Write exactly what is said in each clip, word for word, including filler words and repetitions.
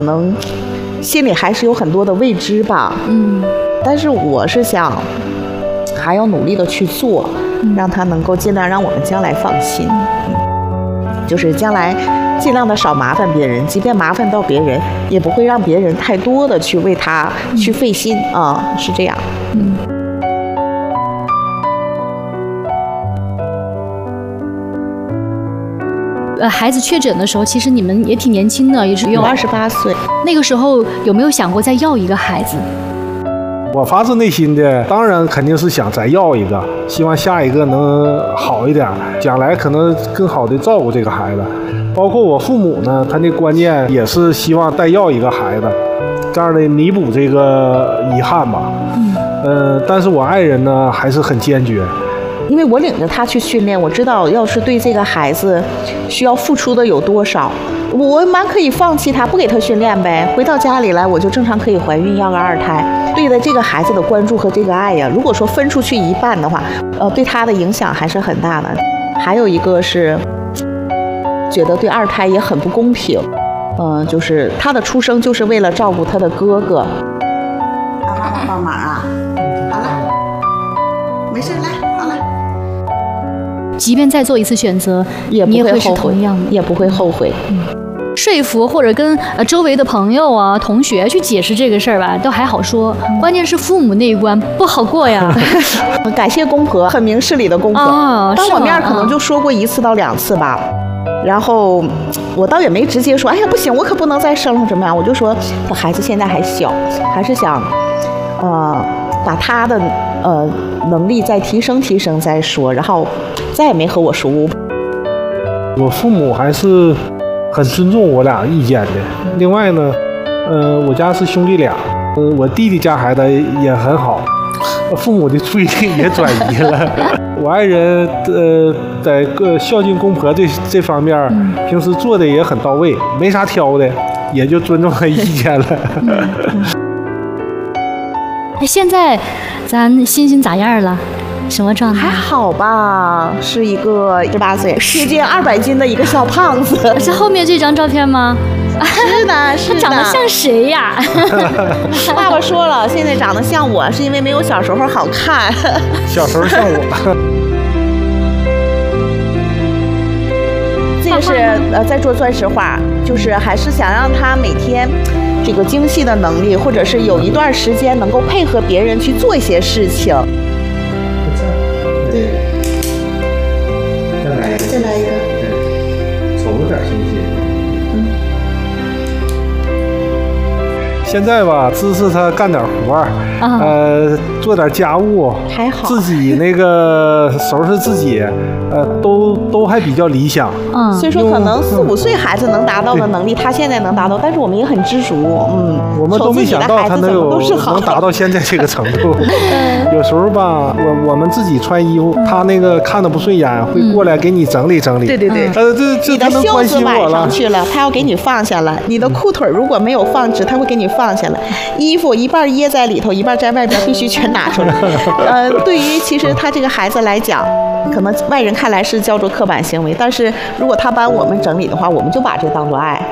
可能心里还是有很多的未知吧。嗯，但是我是想还要努力的去做，让他能够尽量让我们将来放心。嗯，就是将来尽量的少麻烦别人，即便麻烦到别人，也不会让别人太多的去为他去费心啊，是这样。嗯。 呃，孩子确诊的时候，其实你们也挺年轻的，也是有二十八岁。 那个时候有没有想过再要一个孩子？ 我发自内心的，当然肯定是想再要一个，希望下一个能好一点，将来可能更好的照顾这个孩子。包括我父母呢，他那观念也是希望再要一个孩子，这样的弥补这个遗憾吧。嗯，呃，但是我爱人呢还是很坚决。 因为我领着他去训练，我知道要是对这个孩子需要付出的有多少，我蛮可以放弃他，不给他训练呗。回到家里来，我就正常可以怀孕要个二胎。对待这个孩子的关注和这个爱呀，如果说分出去一半的话，呃，对他的影响还是很大的。还有一个是觉得对二胎也很不公平，嗯、呃，就是他的出生就是为了照顾他的哥哥。让爸爸帮忙啊！好了，没事，来。 即便再做一次选择， 也不会是同样的， 也不会后悔。 嗯，说服或者跟呃周围的朋友啊、同学去解释这个事儿吧，都还好说。关键是父母那一关不好过呀。 感谢公婆，很明事理的公婆， 哦、 当我面可能就说过一次到两次吧。然后我倒也没直接说，哎呀不行，我可不能再生了，怎么样？我就说，这孩子现在还小，还是想，呃，把他的呃能力再提升提升再说。然后。再也没和我说。 我父母还是很尊重我俩意见的。另外呢，呃，我家是兄弟俩，呃，我弟弟家孩子也很好，父母的注意力也转移了。我爱人呃，在个孝敬公婆这这方面，嗯、平时做的也很到位，没啥挑的，也就尊重他意见了。 哎，现在咱欣欣咋样了？什么状态？ 还好吧，是一个十八岁、接近二百斤的一个小胖子。 是后面这张照片吗？ 是的，是的。 他长得像谁呀？ 爸爸说了，现在长得像我，是因为没有小时候好看。 小时候像我。 这个是呃，在做钻石画，就是还是想让他每天这个精细的能力，或者是有一段时间能够配合别人去做一些事情。 对，再来一个， 再来一个， 对，瞅着点新鲜。嗯。 现在吧，支持他干点活儿，啊、呃，做点家务， 还好， 自己那个收拾自己，呃，都都还比较理想。 嗯，所以说可能四五岁孩子能达到的能力，他现在能达到，但是我们也很知足。嗯， 我们都没想到他能有能达到现在这个程度。有时候吧，我我们自己穿衣服，他那个看的不顺眼，会过来给你整理整理。 对对对， 呃，这这他能关心我了。 上去了，他要给你放下来。你的裤腿如果没有放直，他会给你放下来。衣服一半掖在里头，一半在外边，必须全拿出来。呃，对于其实他这个孩子来讲，可能外人看来是叫做刻板行为，但是如果他帮我们整理的话，我们就把这当做爱。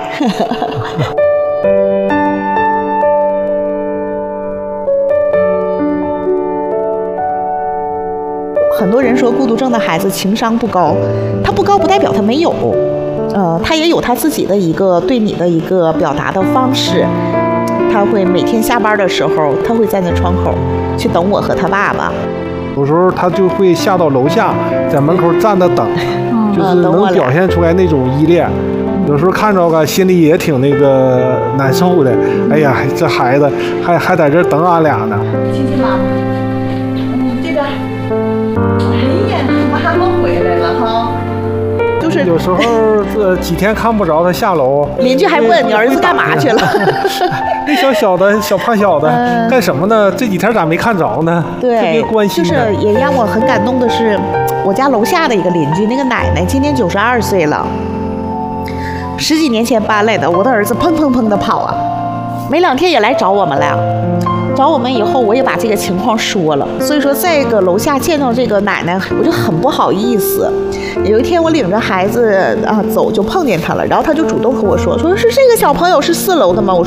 很多人说孤独症的孩子情商不高，他不高不代表他没有，呃，他也有他自己的一个对你的一个表达的方式。他会每天下班的时候，他会在那窗口去等我和他爸爸。 有时候他就会下到楼下，在门口站着等，嗯、就是能表现出来那种依恋。有时候看着个心里也挺那个难受的。哎呀，这孩子还还在这等俺俩呢。 亲亲妈妈，嗯，这边。哎呀，妈妈回来了哈。就是有时候这几天看不着他下楼， 邻居还问你儿子干嘛去了？ 那小小的小胖小子、呃、干什么呢？这几天咋没看着呢？ 对， 特别关心。 就是也让我很感动的是，我家楼下的一个邻居，那个奶奶今年九十二岁了，十几年前搬来的。我的儿子砰砰砰的跑啊，没两天也来找我们了。找我们以后，我也把这个情况说了。所以说，在个楼下见到这个奶奶，我就很不好意思。有一天，我领着孩子啊走，就碰见她了，然后她就主动和我说：“说是这个小朋友是四楼的吗？”我说。